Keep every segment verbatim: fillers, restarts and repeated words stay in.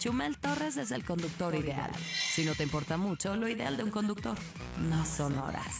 Chumel Torres es el conductor ideal. Si no te importa mucho, lo ideal de un conductor no son horas.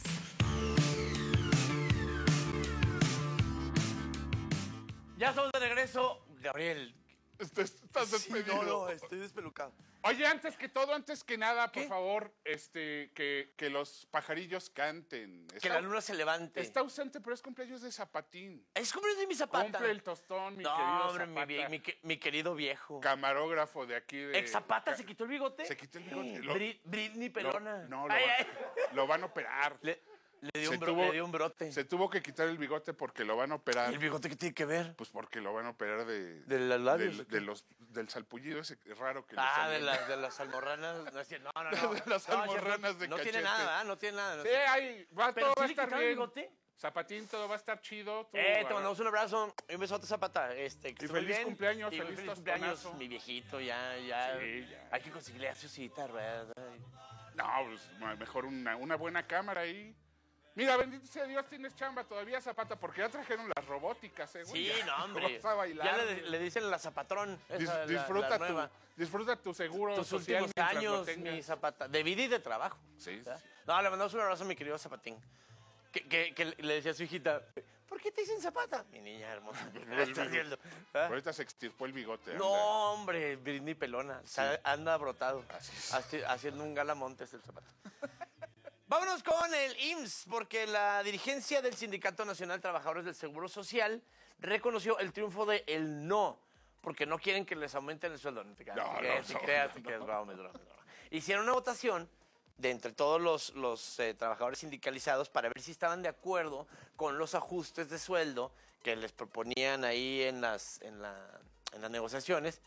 Ya estamos de regreso. Gabriel. Estás, estás despedido. Sí, no, no, estoy despelucado. Oye, antes que todo, antes que nada, ¿Qué? por favor, este, que, que los pajarillos canten. Que Está- la luna se levante. Está ausente, pero es cumpleaños de Zapatín. Es cumpleaños de mi Zapata. Cumple el tostón, mi no, querido hombre, mi, Zapata. vie- mi que- mi querido viejo. Camarógrafo de aquí de... ¿Ex Zapata Ca- se quitó el bigote? Se quitó el bigote. Eh, Lo- Bri- Britney lo- Pelona. no, lo, Ay, van, ay. lo van a operar. Le, le dio Se un bro- tuvo- le dio un brote. Se tuvo que quitar el bigote porque lo van a operar. ¿Y el bigote qué tiene que ver? Pues porque lo van a operar de... ¿De los labios? del- de los, del salpullido ese raro que le Ah, salió. de las, de las almorranas. No, es cierto, no, no, no. De las No, almorranas es cierto, de No cachete. tiene nada, ¿verdad? No tiene nada. No Sí, tiene- ahí va, Pero todo sí va a le estar quitaron el bien. bigote. Zapatín, todo va a estar chido. tú, Eh, te ah, mandamos un abrazo y un besote, Zapata. Este, que Y estés muy feliz bien. cumpleaños, Y feliz cumpleaños, tostonazo. mi viejito, ya, ya. Sí, ya. Hay que conseguirle a su cita, rueda. No, pues ma- mejor una, una buena cámara ahí. Mira, bendito sea Dios, tienes chamba todavía, Zapata, porque ya trajeron las robóticas, eh, güey. Sí, Ya no, hombre. vas a bailar. Ya le, le dicen la Zapatrón. Dis- esa, la- disfruta, la tu, nueva. disfruta tu seguro Tus social últimos mientras lo años, tengas. mi Zapata. De vida y de trabajo. Sí, ¿verdad? sí. No, le mandamos un abrazo a mi querido Zapatín. Que, que, que le decía a su hijita, ¿por qué te dicen Zapata? Mi niña hermosa, ¿qué estás haciendo? ¿Ah? Ahorita se extirpó el bigote. anda. No, hombre, Britney Pelona. O sea, anda brotado. Así es. Haci- Haciendo un galamontes el Zapata. Vámonos con el I M S S, porque la dirigencia del Sindicato Nacional de Trabajadores del Seguro Social reconoció el triunfo de el no, porque no quieren que les aumenten el sueldo. No te creas, No, te creas, no, te no, creas, no, te creas, no. bravo, me dura, me dura. Hicieron una votación de entre todos los, los eh, trabajadores sindicalizados para ver si estaban de acuerdo con los ajustes de sueldo que les proponían ahí en las, en la, en las negociaciones.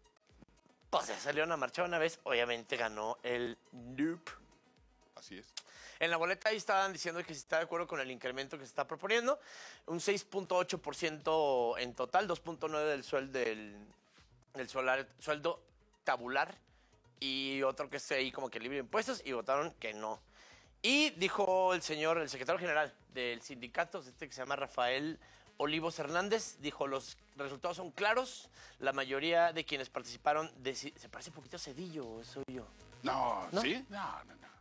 Pues ya salieron a marchar una vez, obviamente ganó el nope. Así es. En la boleta ahí estaban diciendo que si está de acuerdo con el incremento que se está proponiendo, un seis punto ocho por ciento en total, dos punto nueve por ciento del sueldo del, del solar- sueldo tabular y otro que esté ahí como que libre de impuestos, y votaron que no. Y dijo el señor, el secretario general del sindicato, este que se llama Rafael Olivos Hernández, dijo, los resultados son claros, la mayoría de quienes participaron, deci- se parece un poquito a Cedillo, soy yo. No, ¿No? ¿sí? No, no, no.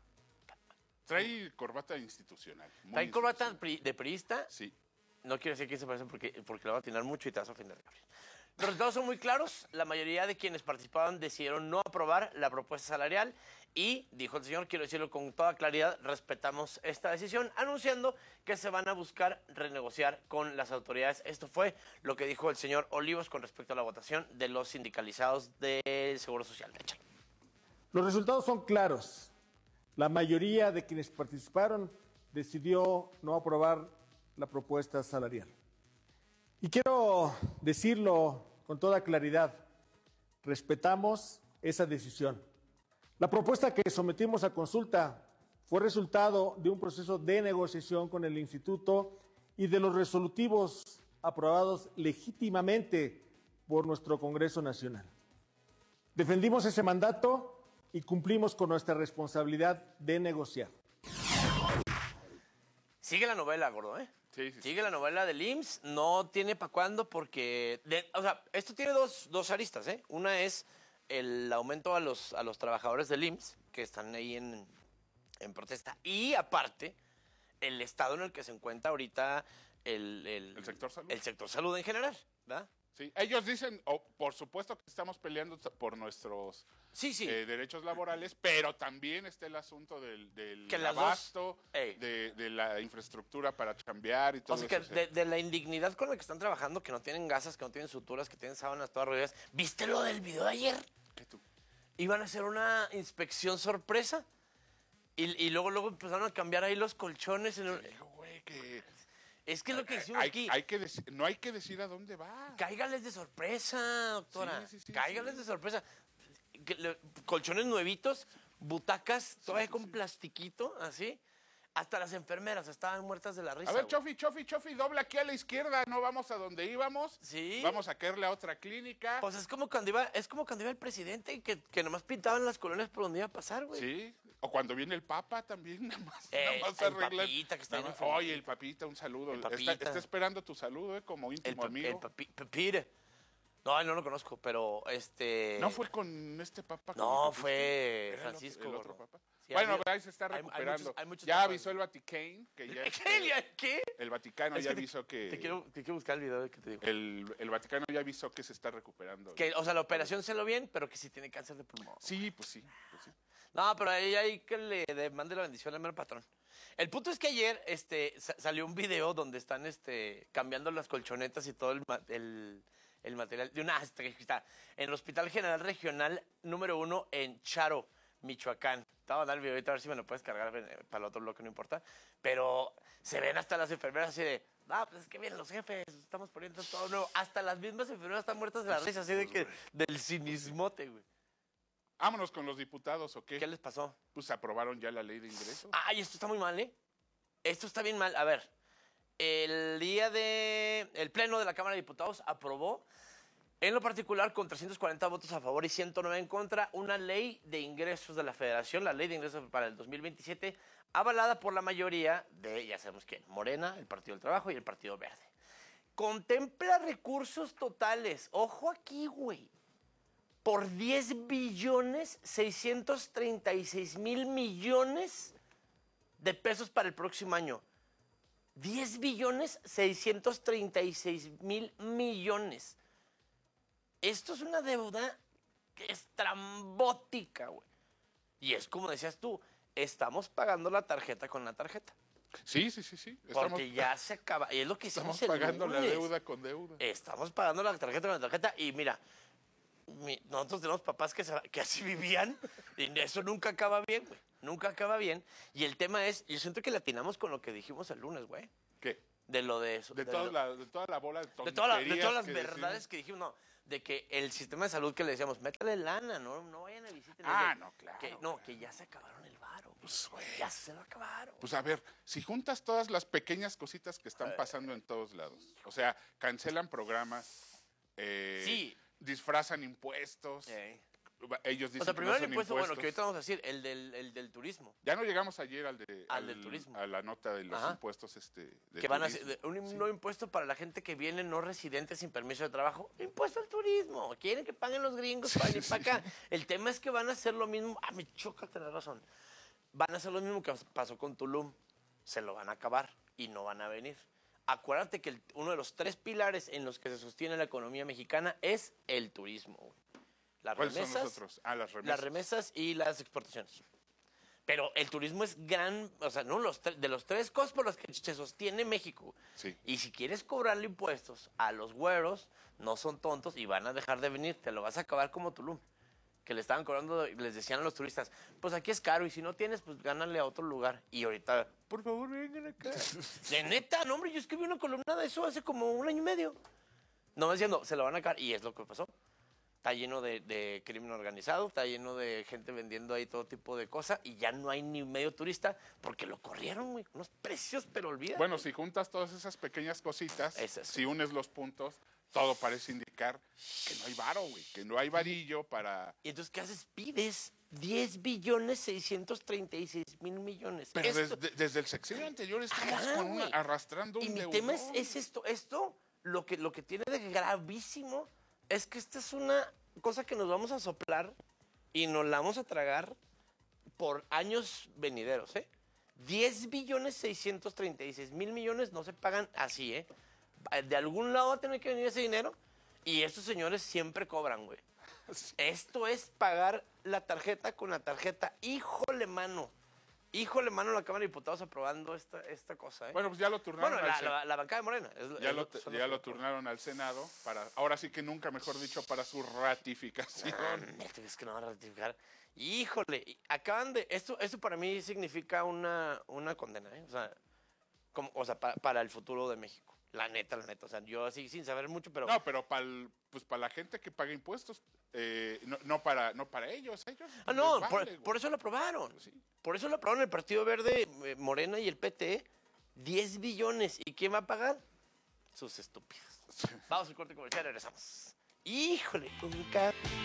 Trae corbata institucional. muy ¿Trae corbata institucional. pri- de priista? Sí. No quiero decir que se parecen porque, porque le va a atinar mucho y te vas a ofender, Gabriel. Los resultados son muy claros. La mayoría de quienes participaban decidieron no aprobar la propuesta salarial y, dijo el señor, quiero decirlo con toda claridad, respetamos esta decisión, anunciando que se van a buscar renegociar con las autoridades. Esto fue lo que dijo el señor Olivos con respecto a la votación de los sindicalizados del Seguro Social. Échale. Los resultados son claros. La mayoría de quienes participaron decidió no aprobar la propuesta salarial. Y quiero decirlo con toda claridad, respetamos esa decisión. La propuesta que sometimos a consulta fue resultado de un proceso de negociación con el Instituto y de los resolutivos aprobados legítimamente por nuestro Congreso Nacional. Defendimos ese mandato y cumplimos con nuestra responsabilidad de negociar. Sigue la novela, gordo, ¿eh? Sí, sí, sí. Sigue la novela del I M S S. No tiene para cuándo porque... de- o sea, esto tiene dos, dos aristas, ¿eh? Una es el aumento a los, a los trabajadores del I M S S que están ahí en, en protesta. Y aparte, el estado en el que se encuentra ahorita el... El, ¿El sector salud? El sector salud en general, ¿verdad? Sí, ellos dicen, oh, por supuesto que estamos peleando t- por nuestros Sí, sí. eh, derechos laborales, pero también está el asunto del, del Que las dos- abasto, Ey. de, de la infraestructura para chambear y todo O sea, que eso. sí. de, de la indignidad con la que están trabajando, que no tienen gasas, que no tienen suturas, que tienen sábanas todas rodeadas. ¿Viste lo del video de ayer? ¿Qué tú? Iban a hacer una inspección sorpresa y, y luego luego empezaron a cambiar ahí los colchones. En el- Dijo, güey, que... Es que es lo que decimos Hay, aquí. hay que deci- no hay que decir a dónde va. Cáigales de sorpresa, doctora. Sí, sí, sí, Cáigales sí. de sorpresa. Que le- colchones nuevitos, butacas, todavía con plastiquito, así. Hasta las enfermeras estaban muertas de la risa. A ver, güey. Chofi, Chofi, Chofi, dobla aquí a la izquierda, no vamos a donde íbamos. Sí. Vamos a caerle a otra clínica. Pues es como cuando iba, es como cuando iba el presidente que, que nomás pintaban las colonias por donde iba a pasar, güey. Sí, o cuando viene el Papa también, nada más, Eh, nada más el arreglan. Papita que está Nada bien más- enfermo. Oye, el Papita, un saludo. El Está, Papita. está esperando tu saludo, eh, como El, íntimo pa- amigo. el papi- papire. No, no lo conozco, pero este... ¿No fue con este papa? con No, el que fue fuiste? ¿Era el Francisco, otro- el otro gordo. papa? Sí, Bueno, hay- ahí se está hay- hay recuperando. muchos- hay muchos ya papas. avisó el Vaticano que ya... ¿Qué? ¿Qué? El Vaticano Es ya que te- avisó que... Te quiero, te quiero buscar el video que te digo. El, el Vaticano ya avisó que se está recuperando. Que, o sea, la operación se lo bien, pero que sí tiene cáncer de pulmón. Sí, pues sí, pues sí. No, pero ahí hay que le demande la bendición al mero patrón. El punto es que ayer este, sa- salió un video donde están este, cambiando las colchonetas y todo el, ma- el, el material de una hasta que está en el Hospital General Regional número uno en Charo, Michoacán. Te voy a dar el video ahorita a ver si me lo puedes cargar eh, para el otro bloque, no importa. Pero se ven hasta las enfermeras así de, ah, pues es que vienen los jefes, estamos poniendo todo nuevo. Hasta las mismas enfermeras están muertas de la risa, así de que del cinismote, güey. Vámonos con los diputados, ¿o qué? ¿Qué les pasó? Pues aprobaron ya la ley de ingresos. Ay, esto está muy mal, ¿eh? Esto está bien mal. A ver, el día de... El Pleno de la Cámara de Diputados aprobó, en lo particular, con trescientos cuarenta votos a favor y ciento nueve en contra, una ley de ingresos de la Federación, la ley de ingresos para el dos mil veintisiete, avalada por la mayoría de, ya sabemos quién, Morena, el Partido del Trabajo y el Partido Verde. Contempla recursos totales. Ojo aquí, güey. Por diez billones seiscientos treinta y seis mil millones de pesos para el próximo año. diez billones seiscientos treinta y seis mil millones. Esto es una deuda que es trambótica, güey. Y es como decías tú, estamos pagando la tarjeta con la tarjeta. Sí, sí, sí, sí. Porque ya se acaba. Y es lo que estamos hicimos el pagando la lunes. deuda con deuda. Estamos pagando la tarjeta con la tarjeta. Y mira, mi- nosotros tenemos papás que, se- que así vivían y eso nunca acaba bien, güey. Nunca acaba bien. Y el tema es, yo siento que latinamos con lo que dijimos el lunes, güey. ¿Qué? De lo de eso. De, de toda lo- la, de toda la bola de de, toda la- de tonterías todas las que verdades decimos. que dijimos, no. De que el sistema de salud que le decíamos, métale lana, no, no vayan a visitar. Ah, no, claro, Que, no, claro. que ya se acabaron el varo. güey. Pues, güey. Ya se lo acabaron. Pues a ver, si juntas todas las pequeñas cositas que están pasando en todos lados, o sea, cancelan programas, eh, Sí. disfrazan impuestos, Eh. ellos dicen O sea, que primero no el son impuesto, bueno, impuestos. que ahorita vamos a decir, el del, el del turismo. Ya no llegamos ayer al de Al del turismo. a la nota de los Ajá. impuestos este de Que van a turismo. hacer un nuevo impuesto para la gente que viene no residente sin permiso de trabajo. Impuesto al turismo. Quieren que paguen los gringos para ir para acá. El tema es que van a hacer lo mismo. Ah, me choca tener razón. Van a hacer lo mismo que pasó con Tulum. Se lo van a acabar y no van a venir. Acuérdate que el- uno de los tres pilares en los que se sostiene la economía mexicana es el turismo. güey. Las ¿Cuáles son remesas, los otros? Ah, las remesas. las remesas y las exportaciones. Pero el turismo es gran, o sea, no los tre- de los tres cosas por las que se sostiene México. Sí. Y si quieres cobrarle impuestos a los güeros, no son tontos y van a dejar de venir. Te lo vas a acabar como Tulum. Que le estaban cobrando, les decían a los turistas, pues aquí es caro y si no tienes, pues gánale a otro lugar. Y ahorita, por favor, vengan acá. De neta, no, hombre, yo escribí una columna de eso hace como un año y medio. No diciendo, se lo van a acabar. Y es lo que pasó. Está lleno de, de crimen organizado, está lleno de gente vendiendo ahí todo tipo de cosas y ya no hay ni medio turista porque lo corrieron, güey. Unos precios, pero olvida. Bueno, si juntas todas esas pequeñas cositas, Es eso. si unes los puntos, todo parece indicar que no hay varo, güey, que no hay varillo para... Y entonces, ¿qué haces? Pides diez billones seiscientos treinta y seis mil millones. Pero Esto- desde, desde el sexenio anterior estamos Ajá, con una- güey. arrastrando un Y mi deudón. tema es, es esto, esto, lo que, lo que tiene de gravísimo es que esta es una cosa que nos vamos a soplar y nos la vamos a tragar por años venideros, ¿eh? diez billones seiscientos treinta y seis mil millones no se pagan así, ¿eh? De algún lado va a tener que venir ese dinero y estos señores siempre cobran, güey. Esto es pagar la tarjeta con la tarjeta. Híjole, mano. Híjole, mano, la Cámara de Diputados aprobando esta, esta cosa, ¿eh? Bueno, pues ya lo turnaron Bueno, al la, Sen- la- la bancada de Morena. es- ya es lo, lo- son ya los lo que- turnaron al Senado para, ahora sí que nunca, mejor dicho, para su ratificación. Ah, neta, es que no van a ratificar. Híjole, y acaban de... Esto, esto para mí significa una, una condena, ¿eh? O sea, como, o sea pa- para el futuro de México. La neta, la neta. O sea, yo así sin saber mucho, pero... No, pero para pues para la gente que paga impuestos, eh, no, no para no para ellos, ellos Ah, no, les por, vale, güey. por eso lo aprobaron. Pues sí. Por eso lo aprobaron el Partido Verde, eh, Morena y el P T. diez billones. ¿Y quién va a pagar? Sus estúpidos. Vamos al corte comercial y regresamos. Híjole, un ca-